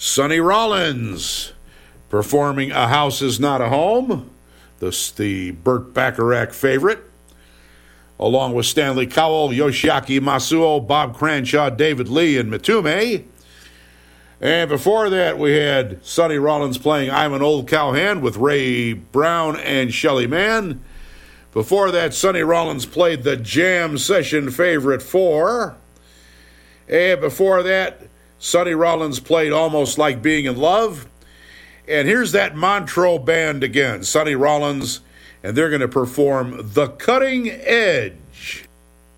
Sonny Rollins performing A House Is Not a Home, the Burt Bacharach favorite, along with Stanley Cowell, Yoshiaki Masuo, Bob Cranshaw, David Lee, and Mitume. And before that, we had Sonny Rollins playing I'm an Old Cowhand with Ray Brown and Shelly Manne. Before that, Sonny Rollins played the Jam Session Favorite 4. And before that, Sonny Rollins played Almost Like Being in Love. And here's that Montreux band again, Sonny Rollins, and they're going to perform The Cutting Edge.